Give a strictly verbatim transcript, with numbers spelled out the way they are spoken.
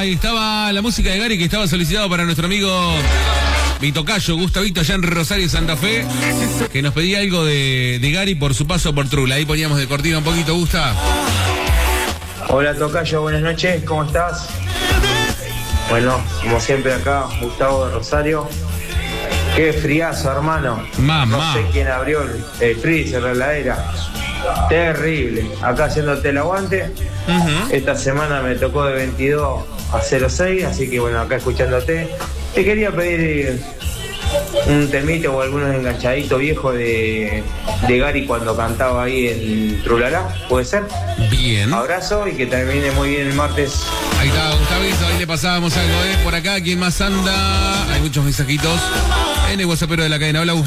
ahí estaba la música de Gary que estaba solicitado para nuestro amigo mi tocayo, Gustavito, allá en Rosario, Santa Fe, que nos pedía algo de, de Gary por su paso por Trula. Ahí poníamos de cortina un poquito, Gusta. Hola tocayo, buenas noches, ¿cómo estás? Bueno, como siempre acá, Gustavo de Rosario. Qué friazo, hermano. Mamá. No sé quién abrió el, el freezer, la heladera. Terrible. Acá haciéndote el aguante. Uh-huh. Esta semana me tocó de veintidós a cero seis, así que bueno, acá escuchándote. Te quería pedir un temito o algunos enganchaditos viejos de, de Gary cuando cantaba ahí en Trulalá, ¿puede ser? Bien. Abrazo y que termine muy bien el martes. Ahí está, Gustavito, ahí le pasábamos algo, ¿eh? Por acá, ¿quién más anda? Hay muchos mensajitos en el WhatsAppero de la cadena. Hola, Gustavo.